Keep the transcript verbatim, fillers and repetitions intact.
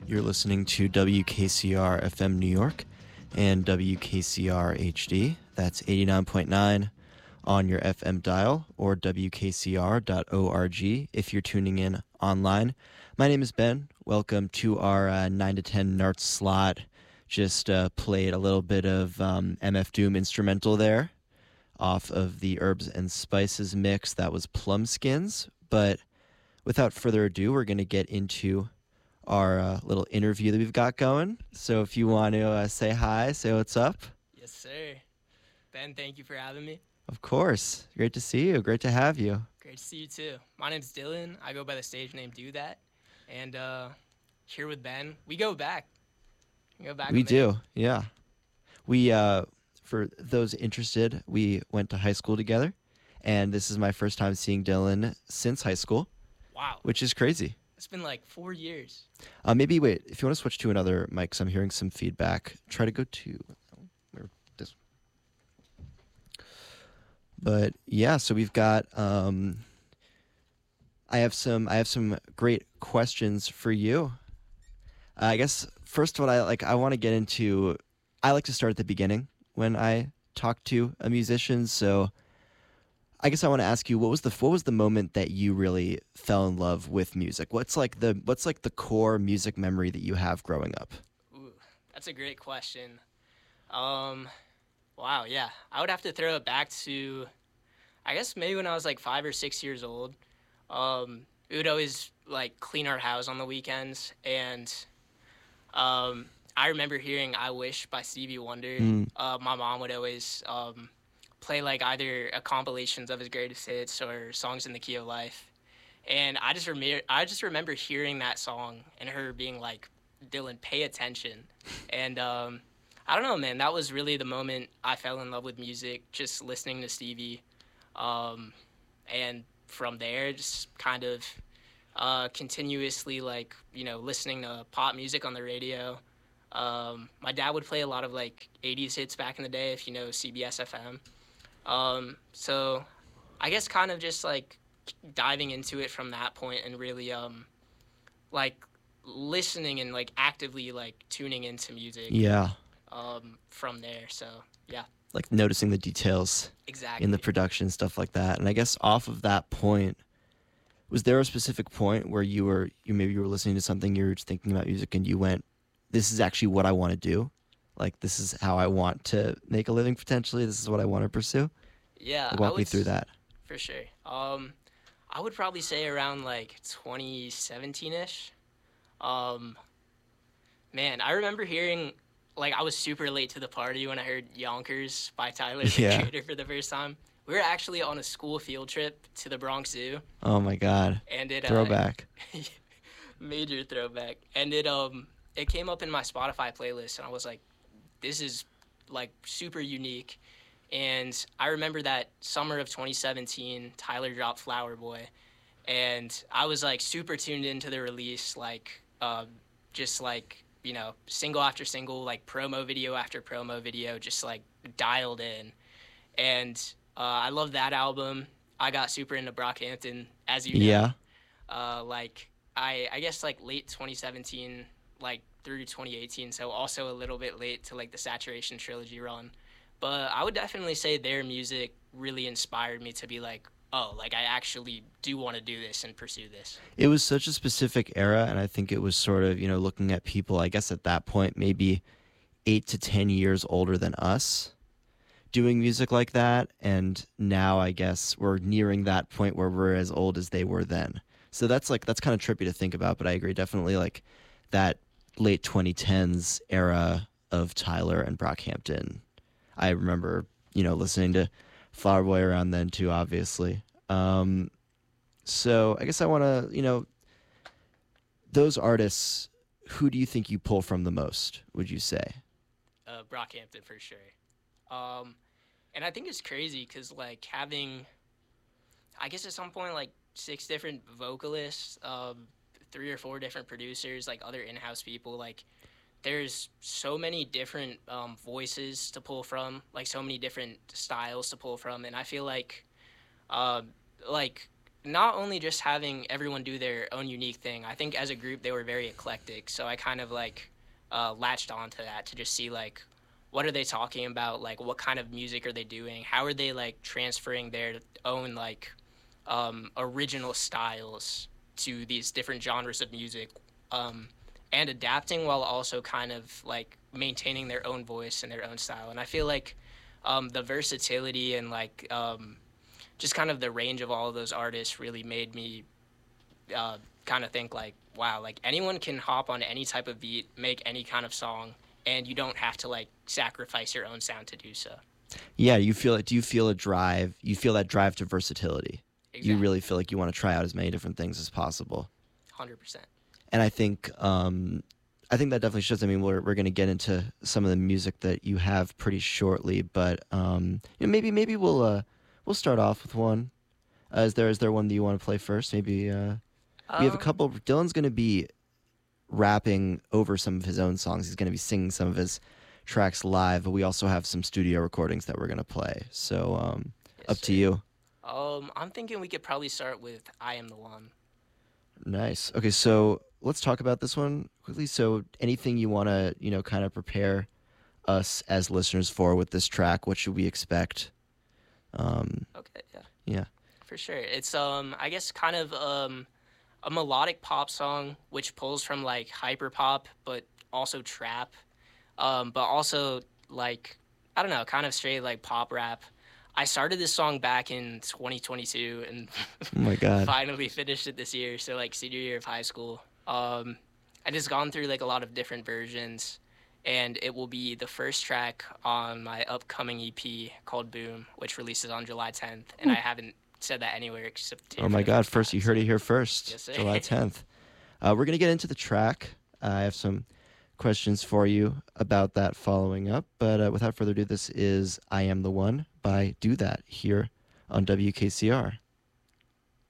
You're listening to W K C R F M New York and W K C R H D. That's eighty-nine point nine on your F M dial or W K C R dot org if you're tuning in online. My name is Ben. Welcome to our uh, nine to ten Narts slot. Just uh, played a little bit of um, M F Doom instrumental there off of the Herbs and Spices mix. That was Plum Skins. But without further ado, we're going to get into our uh, little interview that we've got going. So if you want to uh, say hi, say what's up. Yes, sir. Ben, thank you for having me. Of course. Great to see you. Great to have you. Great to see you, too. My name's Dylan. I go by the stage name Do That. And uh, here with Ben, we go back. We go back. We do, yeah. We, uh, for those interested, we went to high school together. And this is my first time seeing Dylan since high school. Wow. Which is crazy. It's been like four years. Uh, maybe, wait, if you want to switch to another mic, 'cause I'm hearing some feedback, try to go to where this. But yeah, so we've got, um, I have some, I have some great questions for you. Uh, I guess first what I like, I want to get into, I like to start at the beginning when I talk to a musician. So I guess I want to ask you, what was the what was the moment that you really fell in love with music? What's like the what's like the core music memory that you have growing up? Ooh, that's a great question. Um, wow, yeah. I would have to throw it back to, I guess maybe when I was like five or six years old. Um, we would always like clean our house on the weekends, and um, I remember hearing "I Wish" by Stevie Wonder. Mm. Uh, my mom would always um, play like either a compilations of his greatest hits or songs in the key of life, and I just remember I just remember hearing that song and her being like, "Dylan, pay attention," and um, I don't know, man. That was really the moment I fell in love with music, just listening to Stevie, um, and from there, just kind of uh, continuously like you know listening to pop music on the radio. Um, my dad would play a lot of like eighties hits back in the day, if you know C B S F M. Um, so I guess kind of just like diving into it from that point and really um, like listening and like actively like tuning into music. Yeah. Um, from there, so yeah. Like noticing the details Exactly. in the production, stuff like that. And I guess off of that point, was there a specific point where you were you maybe you were listening to something, you were just thinking about music, and you went, "This is actually what I want to do. Like this is how I want to make a living potentially. This is what I want to pursue." Yeah. Like, walk I would me through s- that. For sure. Um, I would probably say around like twenty seventeen-ish. Um, man, I remember hearing, like, I was super late to the party when I heard Yonkers by Tyler, the Yeah. Creator, for the first time. We were actually on a school field trip to the Bronx Zoo, Oh my God. and it uh, Throwback. major throwback, and it um it came up in my Spotify playlist, and I was like, this is like super unique. And I remember that summer of twenty seventeen, Tyler dropped Flower Boy, and I was like super tuned into the release, like uh, just like you know single after single, like promo video after promo video, just like dialed in. And uh, I love that album. I got super into Brockhampton, as you know. Yeah. Uh, like I I guess like late twenty seventeen, like through twenty eighteen, so also a little bit late to like the Saturation trilogy run. But I would definitely say their music really inspired me to be like, oh, like I actually do want to do this and pursue this. It was such a specific era, and I think it was sort of, you know, looking at people, I guess at that point, maybe eight to ten years older than us doing music like that. And now I guess we're nearing that point where we're as old as they were then. So that's like, that's kind of trippy to think about, but I agree. Definitely like that late twenty tens era of Tyler and Brockhampton. I remember, you know, listening to Flower Boy around then too, obviously. Um, so I guess I want to, you know, those artists, who do you think you pull from the most, would you say? Uh, Brockhampton for sure. Um, and I think it's crazy because like having, I guess at some point like six different vocalists, um, three or four different producers, like other in-house people, like there's so many different um, voices to pull from, like so many different styles to pull from, and I feel like, um, like not only just having everyone do their own unique thing, I think as a group they were very eclectic. So I kind of like uh, latched onto that to just see like what are they talking about, like what kind of music are they doing, how are they like transferring their own like um, original styles to these different genres of music, um, and adapting while also kind of like maintaining their own voice and their own style. And I feel like um, the versatility and like um, just kind of the range of all of those artists really made me uh, kind of think like, wow, like anyone can hop on any type of beat, make any kind of song, and you don't have to like sacrifice your own sound to do so. Yeah, you feel it. Do you feel a drive? You feel that drive to versatility. Exactly. You really feel like you want to try out as many different things as possible. one hundred percent. And I think, um, I think that definitely shows. I mean, we're we're going to get into some of the music that you have pretty shortly, but um, you know, maybe maybe we'll uh, we'll start off with one. Uh, is there is there one that you want to play first? Maybe uh, we have a Um, couple. Dylan's going to be rapping over some of his own songs. He's going to be singing some of his tracks live, but we also have some studio recordings that we're going to play. So um, yes, up sir. to you. Um, I'm thinking we could probably start with "I Am the One." Nice. Okay, so let's talk about this one quickly. So anything you want to, you know, kind of prepare us as listeners for with this track? What should we expect? Um, Okay, yeah, yeah. for sure. It's um, I guess kind of um, a melodic pop song which pulls from like hyper pop, but also trap, um, but also like I don't know, kind of straight like pop rap. I started this song back in twenty twenty-two and Oh my God. finally finished it this year. So like senior year of high school. Um, I just gone through like a lot of different versions, and it will be the first track on my upcoming E P called Boom, which releases on July tenth. And I haven't said that anywhere except here Oh for my the God. first First, time, you heard so- it here first. Yes, sir. July tenth. Uh, we're going to get into the track. Uh, I have some questions for you about that following up. But uh, without further ado, this is I Am the One by Do That here on W K C R.